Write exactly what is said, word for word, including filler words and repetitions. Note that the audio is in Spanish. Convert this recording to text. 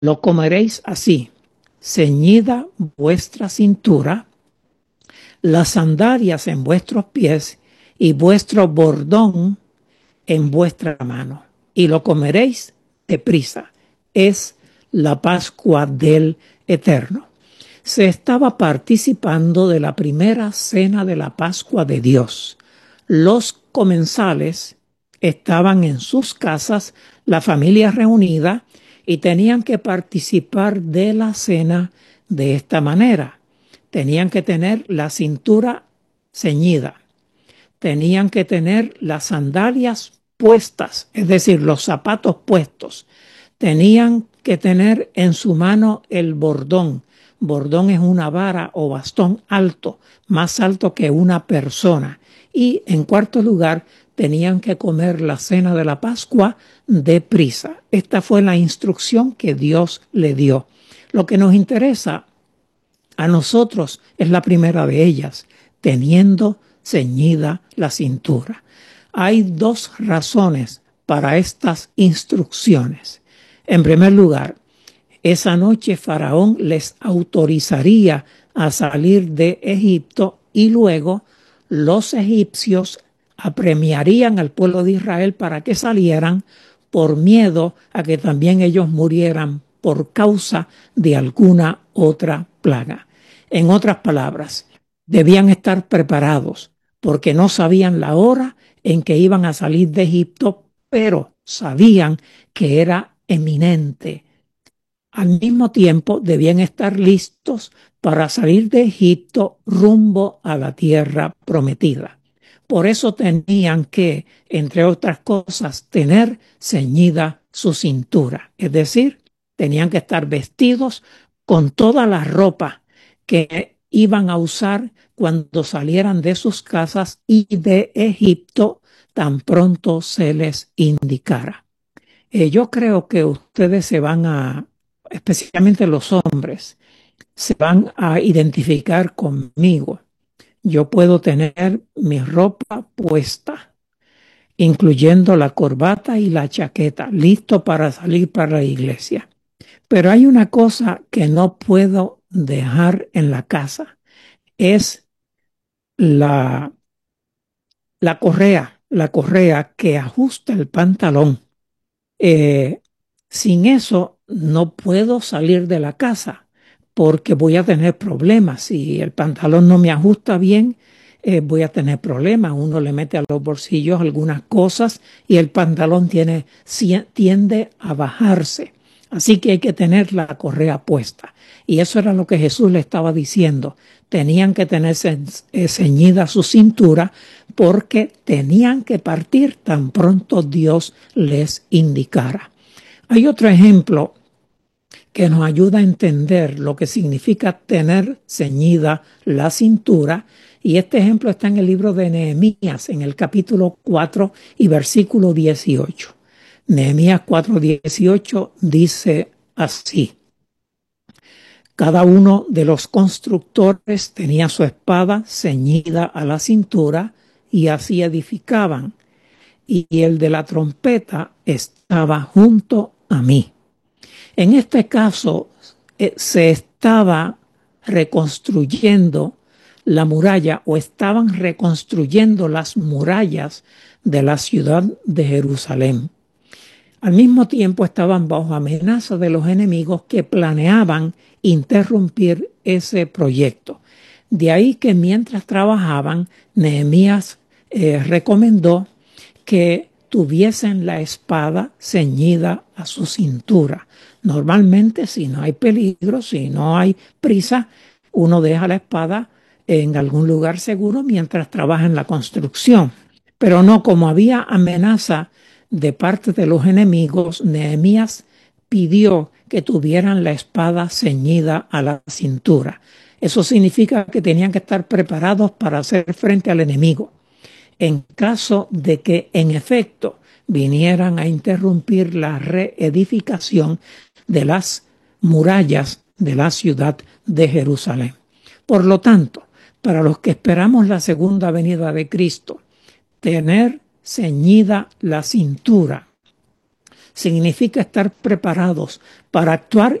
Lo comeréis así, ceñida vuestra cintura, las sandalias en vuestros pies y vuestro bordón en vuestra mano. Y lo comeréis deprisa. Es la Pascua del Eterno. Se estaba participando de la primera cena de la Pascua de Dios. Los comensales estaban en sus casas, la familia reunida, y tenían que participar de la cena de esta manera. Tenían que tener la cintura ceñida. Tenían que tener las sandalias puestas, es decir, los zapatos puestos. Tenían que tener en su mano el bordón. Bordón es una vara o bastón alto, más alto que una persona. Y en cuarto lugar, tenían que comer la cena de la Pascua deprisa. Esta fue la instrucción que Dios le dio. Lo que nos interesa a nosotros es la primera de ellas, teniendo ceñida la cintura. Hay dos razones para estas instrucciones. En primer lugar, esa noche Faraón les autorizaría a salir de Egipto y luego los egipcios apremiarían al pueblo de Israel para que salieran por miedo a que también ellos murieran por causa de alguna otra plaga. En otras palabras, debían estar preparados porque no sabían la hora en que iban a salir de Egipto, pero sabían que era eminente. Al mismo tiempo, debían estar listos para salir de Egipto rumbo a la tierra prometida. Por eso tenían que, entre otras cosas, tener ceñida su cintura. Es decir, tenían que estar vestidos con toda la ropa que iban a usar cuando salieran de sus casas y de Egipto tan pronto se les indicara. Eh, yo creo que ustedes se van a, especialmente los hombres, se van a identificar conmigo. Yo puedo tener mi ropa puesta, incluyendo la corbata y la chaqueta, listo para salir para la iglesia. Pero hay una cosa que no puedo dejar en la casa, es la, la correa, la correa que ajusta el pantalón. Eh, sin eso no puedo salir de la casa porque voy a tener problemas. Si el pantalón no me ajusta bien, eh, voy a tener problemas. Uno le mete a los bolsillos algunas cosas y el pantalón tiene, tiende a bajarse. Así que hay que tener la correa puesta. Y eso era lo que Jesús le estaba diciendo. Tenían que tener ceñida su cintura porque tenían que partir tan pronto Dios les indicara. Hay otro ejemplo que nos ayuda a entender lo que significa tener ceñida la cintura, y este ejemplo está en el libro de Nehemías, en el capítulo cuatro y versículo dieciocho. Nehemías cuatro dieciocho dice así: cada uno de los constructores tenía su espada ceñida a la cintura y así edificaban, y el de la trompeta estaba junto a mí. En este caso eh, se estaba reconstruyendo la muralla o estaban reconstruyendo las murallas de la ciudad de Jerusalén. Al mismo tiempo estaban bajo amenaza de los enemigos que planeaban interrumpir ese proyecto. De ahí que mientras trabajaban, Nehemías eh, recomendó que tuviesen la espada ceñida a su cintura. Normalmente, si no hay peligro, si no hay prisa, uno deja la espada en algún lugar seguro mientras trabaja en la construcción. Pero no, como había amenaza de parte de los enemigos, Nehemías pidió que tuvieran la espada ceñida a la cintura. Eso significa que tenían que estar preparados para hacer frente al enemigo en caso de que en efecto vinieran a interrumpir la reedificación de las murallas de la ciudad de Jerusalén. Por lo tanto, para los que esperamos la segunda venida de Cristo, tener ceñida la cintura significa estar preparados para actuar